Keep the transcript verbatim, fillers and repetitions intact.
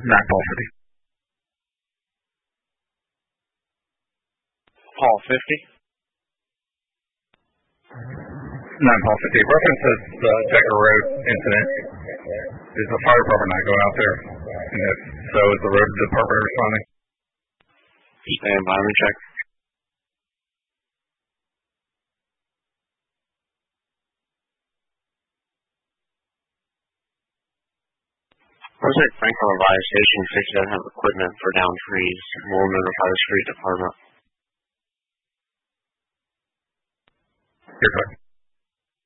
nine Paul fifty. Paul fifty. nine Paul fifty. References the Decker Road incident. Is the fire department not going out there? And if so, is the road department responding? Stand by, let me check. Looks like Franklin Revive Station six doesn't have equipment for down trees. We'll notify the street department. Here,